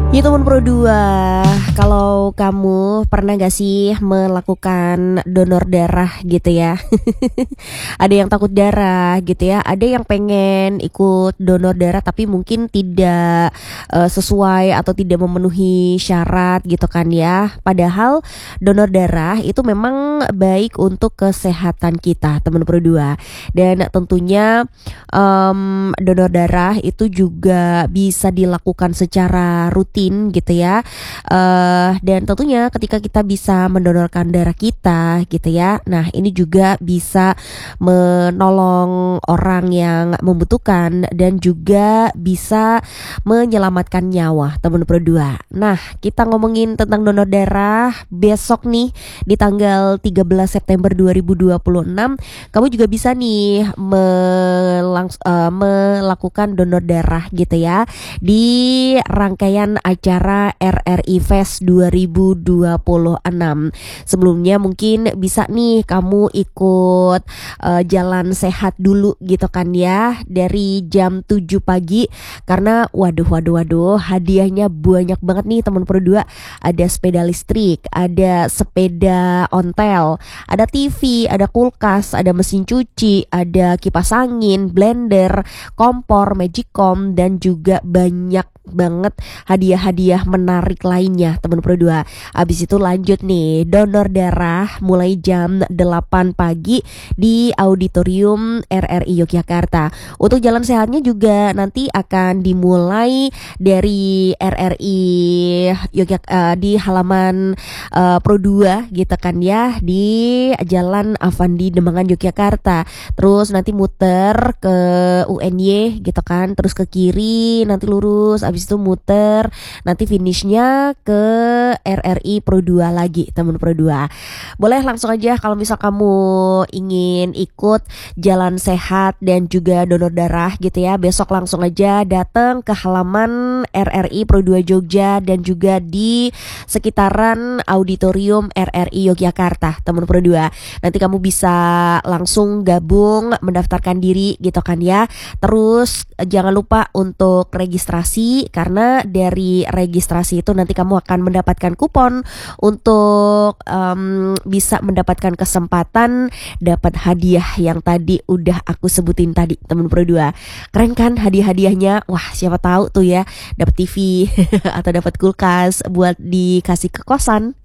Ya teman Pro 2, kalau kamu pernah gak sih melakukan donor darah gitu ya? Ada yang takut darah gitu ya, ada yang pengen ikut donor darah tapi mungkin tidak sesuai atau tidak memenuhi syarat gitu kan ya. Padahal donor darah itu memang baik untuk kesehatan kita teman Pro 2. Dan tentunya donor darah itu juga bisa dilakukan secara rutin gitu ya, dan tentunya ketika kita bisa mendonorkan darah kita gitu ya, nah ini juga bisa menolong orang yang membutuhkan dan juga bisa menyelamatkan nyawa teman Pro 2. Nah kita ngomongin tentang donor darah besok nih di tanggal 13 September 2026, kamu juga bisa nih melakukan donor darah gitu ya di rangkaian acara RRI Fest 2026. Sebelumnya mungkin bisa nih kamu ikut jalan sehat dulu gitu kan ya, dari jam 7 pagi, karena waduh hadiahnya banyak banget nih teman Pro 2. Ada sepeda listrik, ada sepeda ontel, ada TV, ada kulkas, ada mesin cuci, ada kipas angin, blender, kompor, magicom, dan juga banyak banget hadiah-hadiah menarik lainnya teman Pro 2. Abis itu lanjut nih donor darah mulai jam 8 pagi di auditorium RRI Yogyakarta. Untuk jalan sehatnya juga nanti akan dimulai dari RRI Yogyakarta, di halaman Pro 2 gitu kan ya, di Jalan Avandi Demangan Yogyakarta. Terus nanti muter ke UNY gitu kan, terus ke kiri nanti lurus, abis itu muter, nanti finishnya ke RRI Pro 2 lagi teman Pro 2. Boleh langsung aja kalau misal kamu ingin ikut jalan sehat dan juga donor darah gitu ya, besok langsung aja datang ke halaman RRI Pro 2 Jogja dan juga di sekitaran auditorium RRI Yogyakarta teman Pro 2. Nanti kamu bisa langsung gabung mendaftarkan diri gitu kan ya. Terus jangan lupa untuk registrasi, karena dari registrasi itu nanti kamu akan mendapatkan kupon untuk bisa mendapatkan kesempatan dapat hadiah yang tadi udah aku sebutin tadi teman Pro 2. Keren kan hadiah-hadiahnya? Wah, siapa tahu tuh ya dapat TV atau dapat kulkas buat dikasih ke kosan.